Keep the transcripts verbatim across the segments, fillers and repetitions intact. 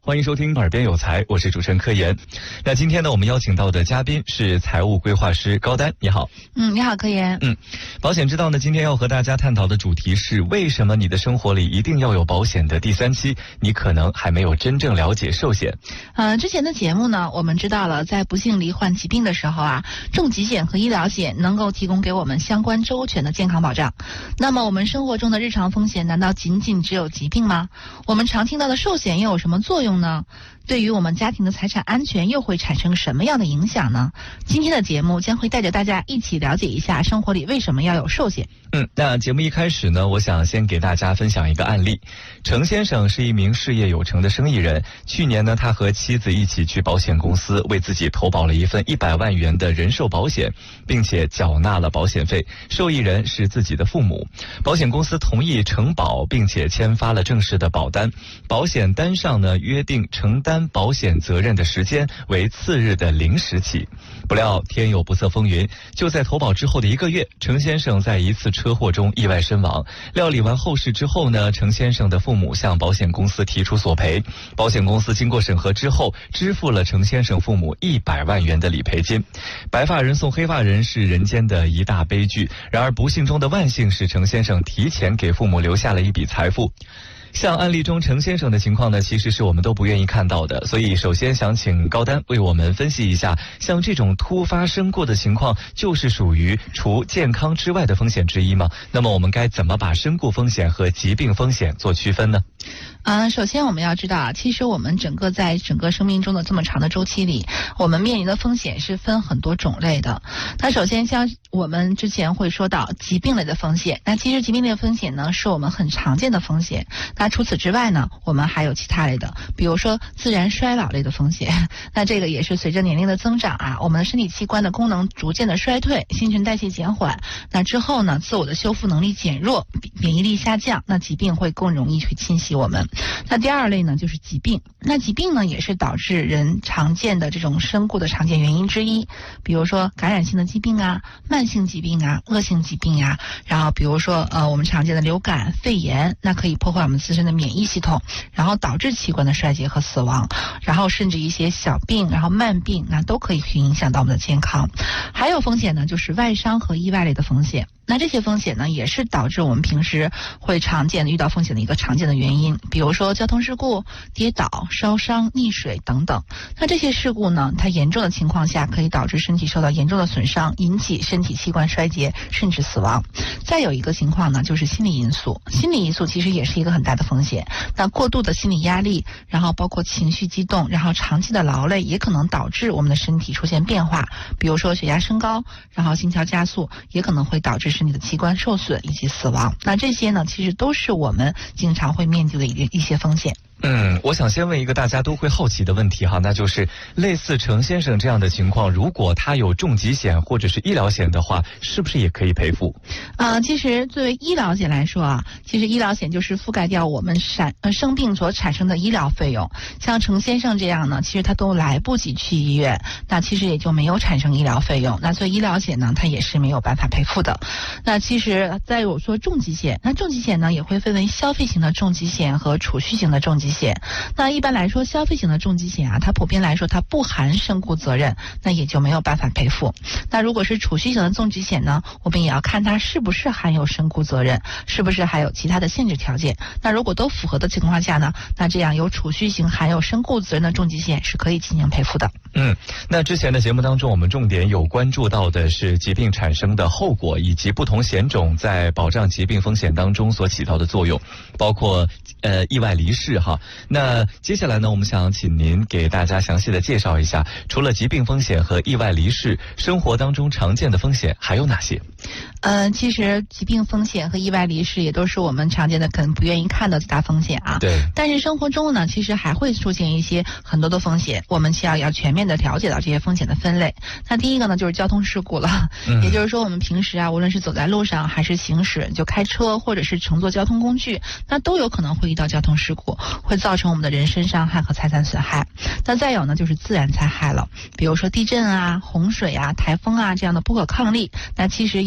欢迎收听耳边有才，我是主持人柯岩。那今天呢，我们邀请到的嘉宾是财务规划师高丹，你好。 嗯，你好，柯岩。 嗯，保险之道呢，今天要和大家探讨的主题是为什么你的生活里一定要有保险的第三期，你可能还没有真正了解寿险。 呃，之前的节目呢，我们知道了，在不幸罹患疾病的时候啊，重疾险和医疗险能够提供给我们相关周全的健康保障。那么我们生活中的日常风险难道仅仅只有疾病吗？我们常听到的寿险又有什么作用呢？对于我们家庭的财产安全又会产生什么样的影响呢？今天的节目将会带着大家一起了解一下生活里为什么要有寿险。 嗯，那节目一开始呢，我想先给大家分享一个案例。程先生是一名事业有成的生意人，去年呢，他和妻子一起去保险公司为自己投保了一份一百万元的人寿保险，并且缴纳了保险费，受益人是自己的父母。保险公司同意承保，并且签发了正式的保单。保险单上呢，约定承担保险责任的时间为次日的零时起。不料天有不测风云，就在投保之后的一个月，程先生在一次车祸中意外身亡。料理完后事之后呢，程先生的父母向保险公司提出索赔，保险公司经过审核之后，支付了程先生父母一百万元的理赔金。白发人送黑发人是人间的一大悲剧，然而不幸中的万幸是程先生提前给父母留下了一笔财富。像案例中程先生的情况呢，其实是我们都不愿意看到的，所以首先想请高丹为我们分析一下，像这种突发身故的情况，就是属于除健康之外的风险之一吗？那么我们该怎么把身故风险和疾病风险做区分呢？ 嗯，首先我们要知道啊，其实我们整个在整个生命中的这么长的周期里，我们面临的风险是分很多种类的。那首先像我们之前会说到疾病类的风险，那其实疾病类的风险呢，是我们很常见的风险。那除此之外呢，我们还有其他类的，比如说自然衰老类的风险。那这个也是随着年龄的增长啊，我们的身体器官的功能逐渐的衰退，新陈代谢减缓，那之后呢，自我的修复能力减弱，免疫力下降，那疾病会更容易去侵袭我们。那第二类呢，就是疾病。那疾病呢，也是导致人常见的这种身故的常见原因之一，比如说感染性的疾病啊、慢性疾病啊、恶性疾病啊，然后比如说呃我们常见的流感、肺炎，那可以破坏我们自身的免疫系统，然后导致器官的衰竭和死亡，然后甚至一些小病，然后慢病，那都可以去影响到我们的健康。还有风险呢，就是外伤和意外类的风险。那这些风险呢，也是导致我们平时会常见的遇到风险的一个常见的原因，比如说交通事故、跌倒、烧伤、溺水等等。那这些事故呢，它严重的情况下可以导致身体受到严重的损伤，引起身体器官衰竭，甚至死亡。再有一个情况呢，就是心理因素。心理因素其实也是一个很大的风险。那过度的心理压力，然后包括情绪激动，然后长期的劳累，也可能导致我们的身体出现变化，比如说血压升高，然后心跳加速，也可能会导致身体的器官受损以及死亡。那这些呢，其实都是我们经常会面对的一一些风险。 嗯，我想先问一个大家都会好奇的问题哈，那就是类似程先生这样的情况，如果他有重疾险或者是医疗险的话，是不是也可以赔付？ 呃，其实作为医疗险来说啊，其实医疗险就是覆盖掉我们产呃生病所产生的医疗费用。像程先生这样呢，其实他都来不及去医院，那其实也就没有产生医疗费用。那所以医疗险呢，它也是没有办法赔付的。那其实再有说重疾险，那重疾险呢也会分为消费型的重疾险和储蓄型的重疾险。那一般来说，消费型的重疾险啊，它普遍来说它不含身故责任，那也就没有办法赔付。那如果是储蓄型的重疾险呢，我们也要看它是不是含有身故责任，是不是还有其他的限制条件。那如果都符合的情况下呢，那这样有储蓄型含有身故责任的重疾险是可以进行赔付的。 嗯，那之前的节目当中，我们重点有关注到的是疾病产生的后果，以及不同险种在保障疾病风险当中所起到的作用，包括呃意外离世哈。那接下来呢，我们想请您给大家详细的介绍一下，除了疾病风险和意外离世，生活当中常见的风险还有哪些？ 呃，其实疾病风险和意外离世也都是我们常见的可能不愿意看到的大风险啊。 对。 但是生活中呢，其实还会出现一些很多的风险，我们需要要全面的了解到这些风险的分类。那第一个呢，就是交通事故了。嗯、也就是说，我们平时啊，无论是走在路上还是行驶，就开车或者是乘坐交通工具，那都有可能会遇到交通事故，会造成我们的人身伤害和财产损害。那再有呢，就是自然灾害了，比如说地震啊、洪水啊、台风啊这样的不可抗力，那其实也会对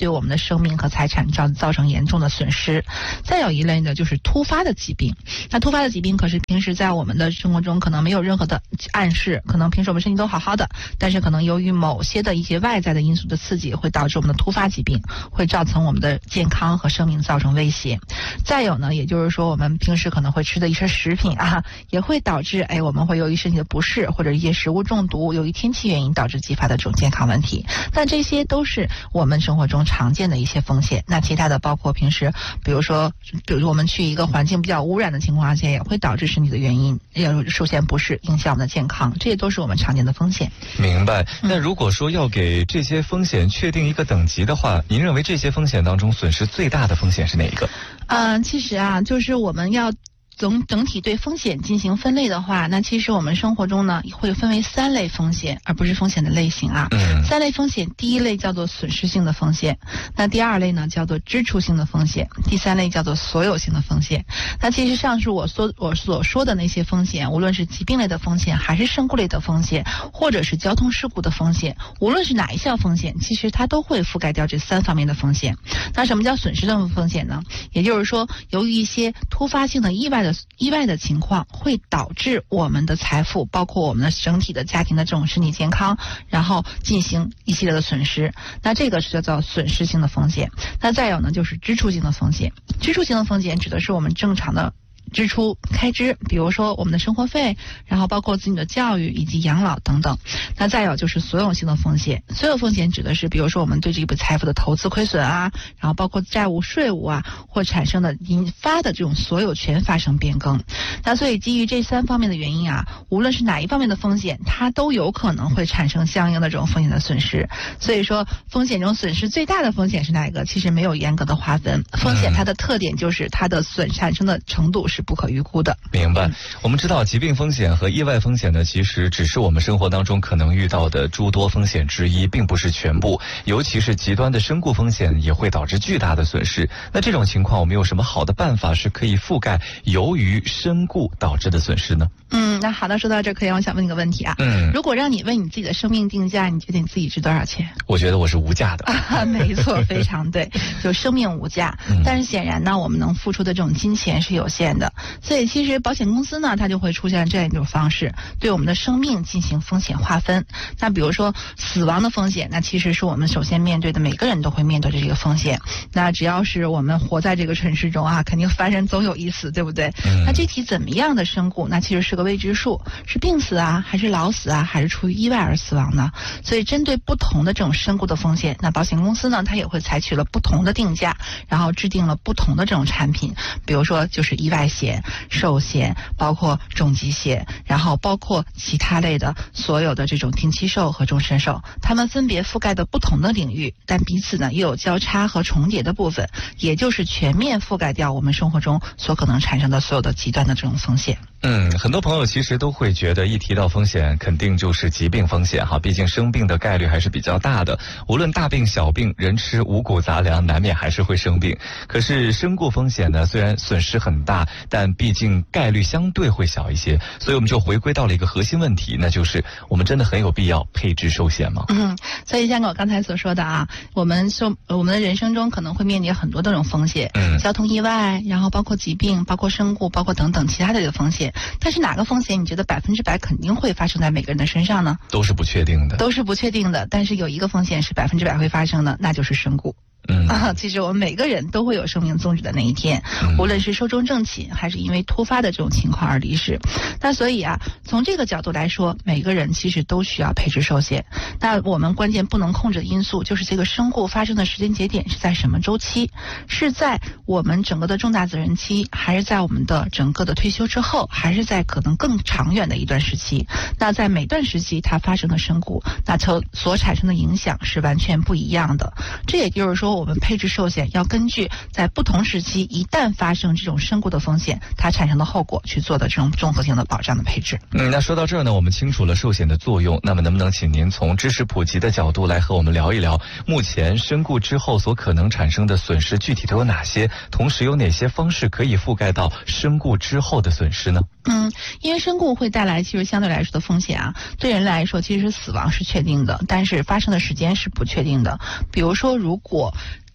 对我们的生命和财产造造成严重的损失。再有一类呢，就是突发的疾病。那突发的疾病可是平时在我们的生活中可能没有任何的暗示，可能平时我们身体都好好的，但是可能由于某些的一些外在的因素的刺激，会导致我们的突发疾病，会造成我们的健康和生命造成威胁。再有呢，也就是说我们平时可能会吃的一些食品啊，也会导致哎我们会由于身体的不适或者一些食物中毒，由于天气原因导致激发的这种健康问题。但这些都是我们生活中常见的一些风险。那其他的包括平时比如说比如说我们去一个环境比较污染的情况下，也会导致身体的原因出现不适，影响我们的健康，这些都是我们常见的风险。 明白。那如果说要给这些风险确定一个等级的话，您认为这些风险当中损失最大的风险是哪一个？ 嗯、呃，其实啊，就是我们要总整体对风险进行分类的话，那其实我们生活中呢会分为三类风险，而不是风险的类型啊。 嗯， 三类风险，第一类叫做损失性的风险，那第二类呢叫做支出性的风险，第三类叫做所有性的风险。那其实上述我所我所说的那些风险，无论是疾病类的风险，还是身故类的风险，或者是交通事故的风险，无论是哪一项风险，其实它都会覆盖掉这三方面的风险。那什么叫损失性的风险呢？也就是说，由于一些突发性的意外的意外的情况，会导致我们的财富，包括我们的整体的家庭的这种身体健康，然后进行一系列的损失。那这个是叫做损失性的风险。那再有呢，就是支出性的风险。支出性的风险指的是我们正常的支出开支，比如说我们的生活费，然后包括子女的教育以及养老等等。那再有就是所有性的风险。所有风险指的是比如说我们对这笔财富的投资亏损啊，然后包括债务税务啊，或产生的引发的这种所有权发生变更。那所以基于这三方面的原因啊，无论是哪一方面的风险，它都有可能会产生相应的这种风险的损失。所以说风险中损失最大的风险是哪一个，其实没有严格的划分。风险它的特点就是它的损产生的程度是不可预估的。 明白。我们知道疾病风险和意外风险呢，其实只是我们生活当中可能遇到的诸多风险之一，并不是全部。尤其是极端的身故风险也会导致巨大的损失。那这种情况我们有什么好的办法是可以覆盖由于身故导致的损失呢？ 嗯，那好的，说到这可以，我想问你个问题啊。 嗯， 如果让你为你自己的生命定价，你觉得你自己值多少钱？ 我觉得我是无价的。 啊，没错，非常对，就生命无价。 嗯、 但是显然呢，我们能付出的这种金钱是有限的，所以其实保险公司呢，它就会出现这样一种方式，对我们的生命进行风险划分。那比如说死亡的风险，那其实是我们首先面对的，每个人都会面对的这个风险。那只要是我们活在这个尘世中啊，肯定凡人总有一死，对不对？ 嗯、 那具体怎么样的身故，那其实是个未知数，是病死啊，还是老死啊，还是出于意外而死亡呢？所以针对不同的这种身故的风险，那保险公司呢，它也会采取了不同的定价，然后制定了不同的这种产品，比如说就是意外险、寿险，包括重疾险，然后包括其他类的所有的这种定期寿和终身寿，它们分别覆盖的不同的领域，但彼此呢又有交叉和重叠的部分，也就是全面覆盖掉我们生活中所可能产生的所有的极端的这种风险。 嗯，很多朋友其实都会觉得一提到风险肯定就是疾病风险哈，毕竟生病的概率还是比较大的，无论大病小病，人吃五谷杂粮难免还是会生病。可是身故风险呢，虽然损失很大，但毕竟概率相对会小一些，所以我们就回归到了一个核心问题，那就是我们真的很有必要配置寿险吗？ 嗯，所以像我刚才所说的啊，我们受我们的人生中可能会面临很多的这种风险， 嗯， 交通意外，然后包括疾病，包括身故，包括等等其他的这个风险。但是哪个风险你觉得百分之百肯定会发生在每个人的身上呢？ 都是不确定的， 都是不确定的。但是有一个风险是百分之百会发生的，那就是身故。 嗯啊，其实我们每个人都会有生命终止的那一天， 嗯、 无论是寿终正寝，还是因为突发的这种情况而离世。那所以啊，从这个角度来说，每个人其实都需要配置寿险。那我们关键不能控制的因素就是这个身故发生的时间节点是在什么周期？是在我们整个的重大责任期，还是在我们的整个的退休之后，还是在可能更长远的一段时期？那在每段时期它发生的身故，那所所产生的影响是完全不一样的。这也就是说，我们配置寿险要根据在不同时期一旦发生这种身故的风险，它产生的后果去做的这种综合性的保障的配置。 嗯，那说到这儿呢，我们清楚了寿险的作用，那么能不能请您从知识普及的角度来和我们聊一聊，目前身故之后所可能产生的损失具体都有哪些？同时有哪些方式可以覆盖到身故之后的损失呢？ 嗯，因为身故会带来其实相对来说的风险啊，对人来说其实死亡是确定的，但是发生的时间是不确定的。比如说，如果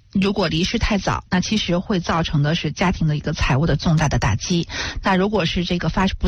如果离世太早，那其实会造成的是家庭的一个财务的重大的打击。那如果是这个发不